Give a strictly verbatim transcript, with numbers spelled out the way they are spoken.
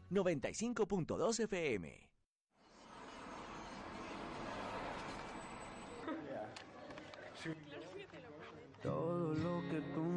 noventa y cinco punto dos F M. Todo lo que tú